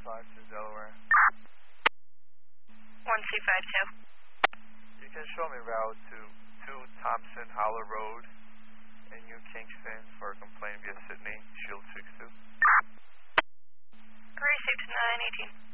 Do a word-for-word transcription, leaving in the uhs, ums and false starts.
five two Delaware. one C five two. You can show me route to two Thompson Hollow Road in New Kingston for a complaint via Sydney, Shield six two. Received nine eighteen.